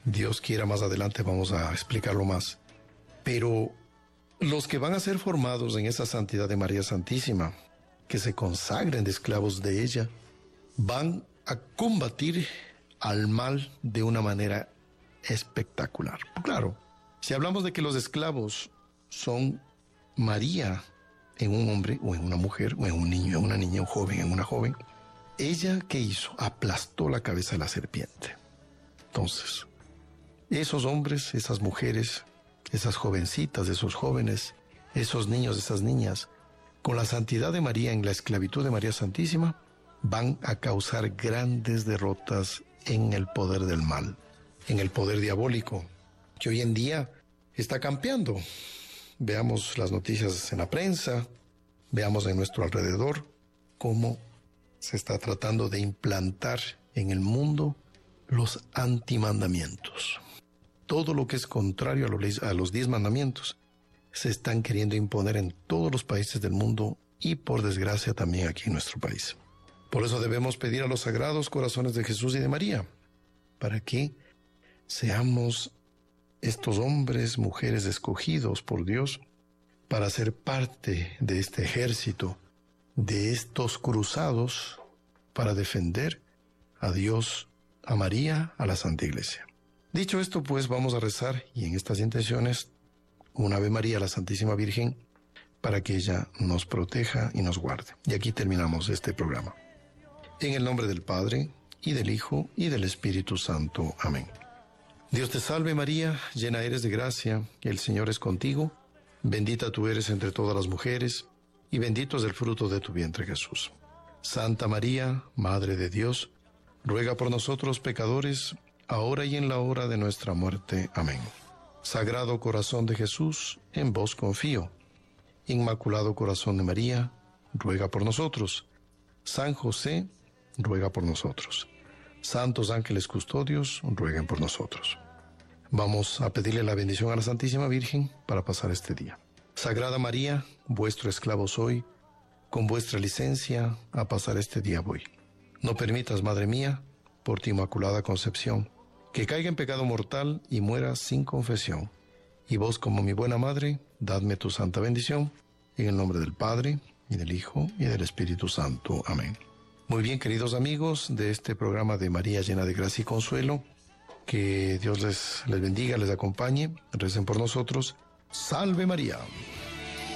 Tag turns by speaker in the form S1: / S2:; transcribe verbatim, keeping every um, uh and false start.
S1: Dios quiera, más adelante vamos a explicarlo más. Pero los que van a ser formados en esa santidad de María Santísima, que se consagren de esclavos de ella, van a combatir al mal de una manera espectacular. Claro, si hablamos de que los esclavos son María en un hombre o en una mujer o en un niño, en una niña, un joven, en una joven, ella, ¿qué hizo? Aplastó la cabeza de la serpiente. Entonces, esos hombres, esas mujeres, esas jovencitas, esos jóvenes, esos niños, esas niñas, con la santidad de María en la esclavitud de María Santísima, van a causar grandes derrotas en el poder del mal, en el poder diabólico, que hoy en día está campeando. Veamos las noticias en la prensa, veamos en nuestro alrededor cómo se está tratando de implantar en el mundo los antimandamientos. Todo lo que es contrario a los, a los diez mandamientos se están queriendo imponer en todos los países del mundo y, por desgracia, también aquí en nuestro país. Por eso debemos pedir a los sagrados corazones de Jesús y de María, para que seamos estos hombres, mujeres escogidos por Dios para ser parte de este ejército, de estos cruzados para defender a Dios, a María, a la Santa Iglesia. Dicho esto, pues vamos a rezar y en estas intenciones un Ave María a la Santísima Virgen para que ella nos proteja y nos guarde. Y aquí terminamos este programa. En el nombre del Padre, y del Hijo, y del Espíritu Santo. Amén. Dios te salve María, llena eres de gracia, el Señor es contigo, bendita tú eres entre todas las mujeres, y bendito es el fruto de tu vientre Jesús. Santa María, Madre de Dios, ruega por nosotros pecadores, ahora y en la hora de nuestra muerte. Amén. Sagrado Corazón de Jesús, en vos confío. Inmaculado Corazón de María, ruega por nosotros. San José, ruega por nosotros. Santos ángeles custodios, rueguen por nosotros. Vamos a pedirle la bendición a la Santísima Virgen para pasar este día. Sagrada María, vuestro esclavo soy, con vuestra licencia a pasar este día voy. No permitas, Madre mía, por tu inmaculada concepción, que caiga en pecado mortal y muera sin confesión. Y vos, como mi buena Madre, dadme tu santa bendición, en el nombre del Padre, y del Hijo, y del Espíritu Santo. Amén. Muy bien, queridos amigos de este programa de María llena de gracia y consuelo, que Dios les, les bendiga, les acompañe, recen por nosotros. ¡Salve María!